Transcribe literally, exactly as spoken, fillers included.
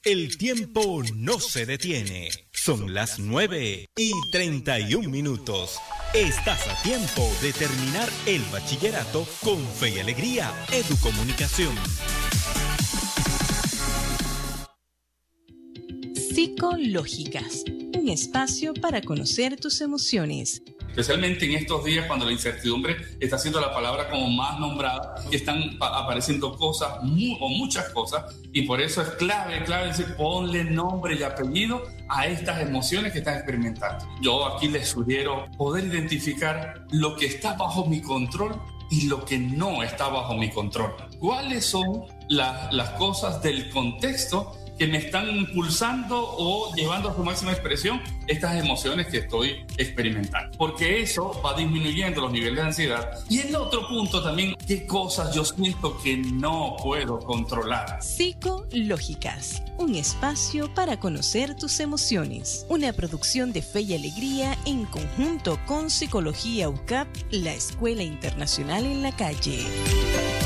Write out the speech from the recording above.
El tiempo no se detiene. Son las nueve y treinta y un minutos. Estás a tiempo de terminar el bachillerato con Fe y Alegría Educomunicación. Psicológicas, un espacio para conocer tus emociones. Especialmente en estos días cuando la incertidumbre está siendo la palabra como más nombrada y están apareciendo cosas mu- o muchas cosas, y por eso es clave, clave decir, ponle nombre y apellido a estas emociones que están experimentando. Yo aquí les sugiero poder identificar lo que está bajo mi control y lo que no está bajo mi control. ¿Cuáles son la, las cosas del contexto que me están impulsando o llevando a su máxima expresión estas emociones que estoy experimentando? Porque eso va disminuyendo los niveles de ansiedad. Y el otro punto también, ¿qué cosas yo siento que no puedo controlar? Psicológicas, un espacio para conocer tus emociones. Una producción de Fe y Alegría en conjunto con Psicología U C A P, la Escuela Internacional en la Calle.